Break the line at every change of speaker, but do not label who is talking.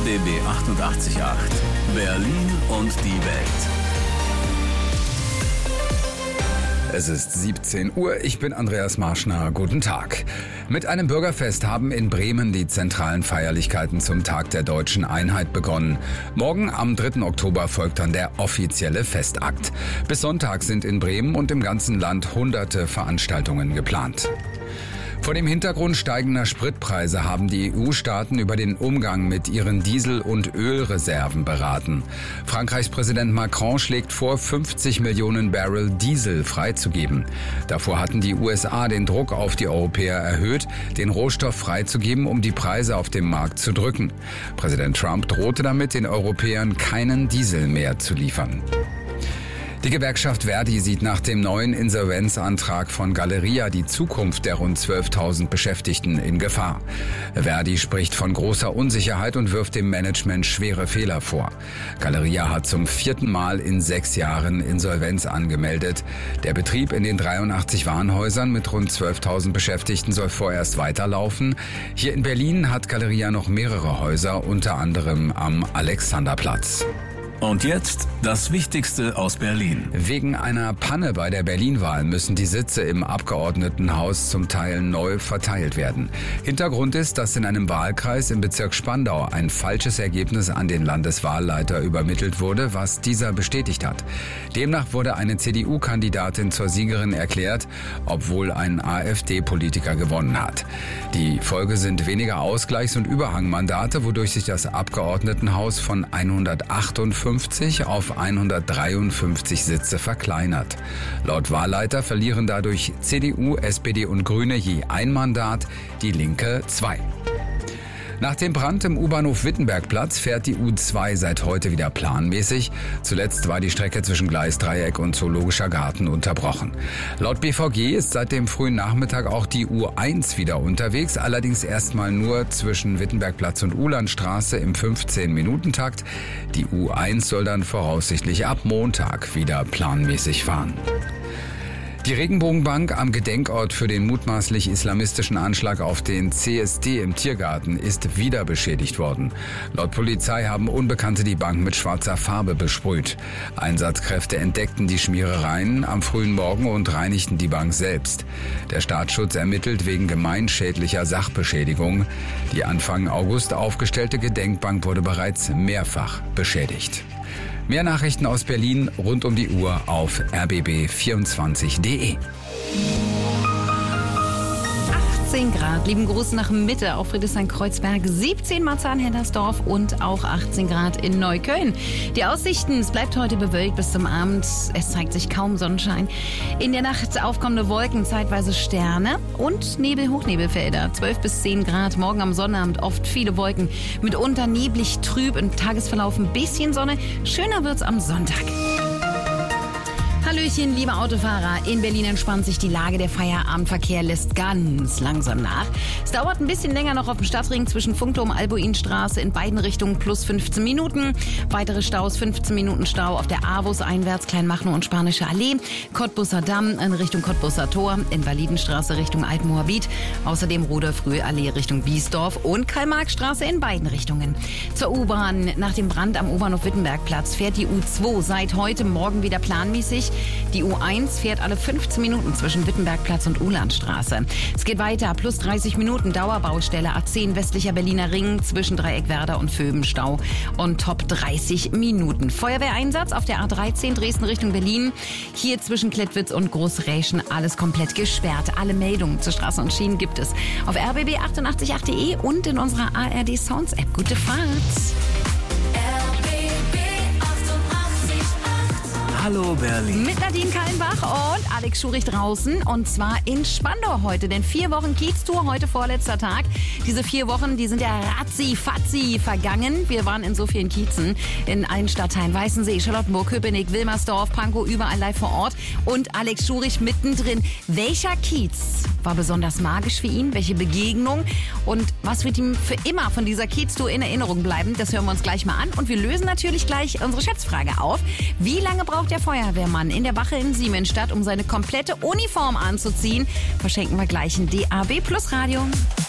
RBB 88.8 Berlin und die Welt.
Es ist 17 Uhr, ich bin Andreas Marschner, guten Tag. Mit einem Bürgerfest haben in Bremen die zentralen Feierlichkeiten zum Tag der Deutschen Einheit begonnen. Morgen am 3. Oktober folgt dann der offizielle Festakt. Bis Sonntag sind in Bremen und im ganzen Land hunderte Veranstaltungen geplant. Vor dem Hintergrund steigender Spritpreise haben die EU-Staaten über den Umgang mit ihren Diesel- und Ölreserven beraten. Frankreichs Präsident Macron schlägt vor, 50 Millionen Barrel Diesel freizugeben. Davor hatten die USA den Druck auf die Europäer erhöht, den Rohstoff freizugeben, um die Preise auf dem Markt zu drücken. Präsident Trump drohte damit, den Europäern keinen Diesel mehr zu liefern. Die Gewerkschaft Verdi sieht nach dem neuen Insolvenzantrag von Galeria die Zukunft der rund 12.000 Beschäftigten in Gefahr. Verdi spricht von großer Unsicherheit und wirft dem Management schwere Fehler vor. Galeria hat zum 4. Mal in 6 Jahren Insolvenz angemeldet. Der Betrieb in den 83 Warenhäusern mit rund 12.000 Beschäftigten soll vorerst weiterlaufen. Hier in Berlin hat Galeria noch mehrere Häuser, unter anderem am Alexanderplatz.
Und jetzt das Wichtigste aus Berlin.
Wegen einer Panne bei der Berlin-Wahl müssen die Sitze im Abgeordnetenhaus zum Teil neu verteilt werden. Hintergrund ist, dass in einem Wahlkreis im Bezirk Spandau ein falsches Ergebnis an den Landeswahlleiter übermittelt wurde, was dieser bestätigt hat. Demnach wurde eine CDU-Kandidatin zur Siegerin erklärt, obwohl ein AfD-Politiker gewonnen hat. Die Folge sind weniger Ausgleichs- und Überhangmandate, wodurch sich das Abgeordnetenhaus von 158 auf 153 Sitze verkleinert. Laut Wahlleiter verlieren dadurch CDU, SPD und Grüne je ein Mandat, die Linke 2. Nach dem Brand im U-Bahnhof Wittenbergplatz fährt die U2 seit heute wieder planmäßig. Zuletzt war die Strecke zwischen Gleisdreieck und Zoologischer Garten unterbrochen. Laut BVG ist seit dem frühen Nachmittag auch die U1 wieder unterwegs, allerdings erstmal nur zwischen Wittenbergplatz und Uhlandstraße im 15-Minuten-Takt. Die U1 soll dann voraussichtlich ab Montag wieder planmäßig fahren. Die Regenbogenbank am Gedenkort für den mutmaßlich islamistischen Anschlag auf den CSD im Tiergarten ist wieder beschädigt worden. Laut Polizei haben Unbekannte die Bank mit schwarzer Farbe besprüht. Einsatzkräfte entdeckten die Schmierereien am frühen Morgen und reinigten die Bank selbst. Der Staatsschutz ermittelt wegen gemeinschädlicher Sachbeschädigung. Die Anfang August aufgestellte Gedenkbank wurde bereits mehrfach beschädigt. Mehr Nachrichten aus Berlin rund um die Uhr auf rbb24.de.
18 Grad, lieben Gruß nach Mitte auf Friedrichshain-Kreuzberg, 17 Marzahn-Hennersdorf und auch 18 Grad in Neukölln. Die Aussichten, es bleibt heute bewölkt bis zum Abend, es zeigt sich kaum Sonnenschein. In der Nacht aufkommende Wolken, zeitweise Sterne und Nebel-Hochnebelfelder, 12 bis 10 Grad. Morgen am Sonnabend oft viele Wolken, mitunter neblig, trüb, im Tagesverlauf ein bisschen Sonne. Schöner wird's am Sonntag. Hallöchen, liebe Autofahrer. In Berlin entspannt sich die Lage. Der Feierabendverkehr lässt ganz langsam nach. Es dauert ein bisschen länger noch auf dem Stadtring zwischen Funkturm und Albuinstraße in beiden Richtungen plus 15 Minuten. Weitere Staus, 15 Minuten Stau auf der Avus einwärts, Kleinmachnow und Spanische Allee. Cottbusser Damm in Richtung Cottbusser Tor, Invalidenstraße Richtung Altmoabit. Außerdem Rudolf-Röhl-Allee Richtung Biesdorf und Karl-Marx-Straße in beiden Richtungen. Zur U-Bahn. Nach dem Brand am U-Bahnhof Wittenbergplatz fährt die U2 seit heute Morgen wieder planmäßig. Die U1 fährt alle 15 Minuten zwischen Wittenbergplatz und Uhlandstraße. Es geht weiter, plus 30 Minuten Dauerbaustelle A10 westlicher Berliner Ring zwischen Dreieckwerder und Vöbenstau und top 30 Minuten. Feuerwehreinsatz auf der A13 Dresden Richtung Berlin. Hier zwischen Klettwitz und Großräschen alles komplett gesperrt. Alle Meldungen zu Straßen und Schienen gibt es auf rbb888.de und in unserer ARD Sounds App. Gute Fahrt!
Hallo Berlin.
Mit Nadine Kallenbach und Alex Schurich draußen und zwar in Spandau heute, denn 4 Wochen Kieztour, heute vorletzter Tag. Diese 4 Wochen, die sind ja ratzi-fatzi vergangen. Wir waren in so vielen Kiezen, in allen Stadtteilen, Weißensee, Charlottenburg, Köpenick, Wilmersdorf, Pankow, überall live vor Ort und Alex Schurich mittendrin. Welcher Kiez war besonders magisch für ihn? Welche Begegnung? Und was wird ihm für immer von dieser Kieztour in Erinnerung bleiben? Das hören wir uns gleich mal an und wir lösen natürlich gleich unsere Schätzfrage auf. Wie lange braucht der Feuerwehrmann in der Wache in Siemensstadt, um seine komplette Uniform anzuziehen? Verschenken wir gleich ein DAB+ Radio.